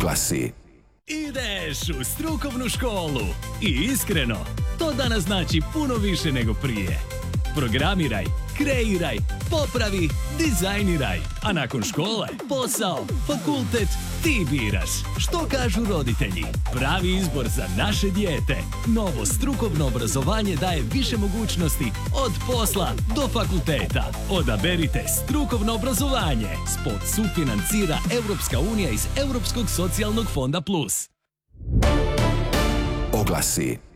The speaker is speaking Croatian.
Oglasi. Ideš u strukovnu školu i iskreno, to danas znači puno više nego prije. Programiraj, kreiraj, popravi, dizajniraj, a nakon škole, posao, fakultet, ti biraš. Što kažu roditelji? Pravi izbor za naše dijete. Novo strukovno obrazovanje daje više mogućnosti od posla do fakulteta. Odaberite strukovno obrazovanje. Spot sufinancira Europska unija iz Europskog socijalnog fonda Plus. Oglasi.